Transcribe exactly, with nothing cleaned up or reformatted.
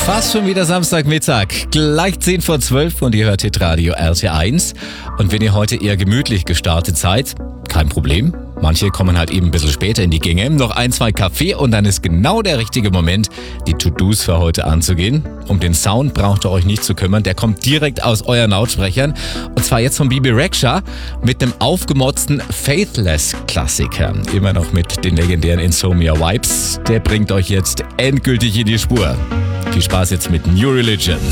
Fast schon wieder Samstagmittag, gleich zehn vor zwölf und ihr hört Hitradio R T eins. Und wenn ihr heute eher gemütlich gestartet seid, kein Problem. Manche kommen halt eben ein bisschen später in die Gänge. Noch ein, zwei Kaffee und dann ist genau der richtige Moment, die To-Dos für heute anzugehen. Um den Sound braucht ihr euch nicht zu kümmern. Der kommt direkt aus euren Lautsprechern. Und zwar jetzt von Bebe Rexha mit einem aufgemotzten Faithless-Klassiker. Immer noch mit den legendären Insomnia-Vibes. Der bringt euch jetzt endgültig in die Spur. Viel Spaß jetzt mit New Religion.